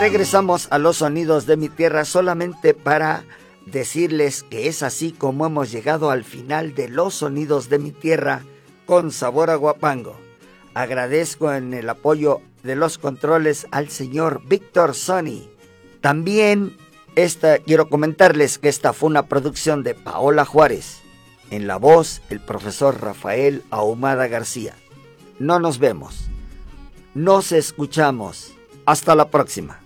regresamos a los sonidos de mi tierra solamente para decirles que es así como hemos llegado al final de los sonidos de mi tierra con sabor a Huapango. Agradezco en el apoyo de los controles al señor Víctor Sony. También quiero comentarles que esta fue una producción de Paola Juárez. En la voz, el profesor Rafael Ahumada García. No nos vemos. Nos escuchamos. Hasta la próxima.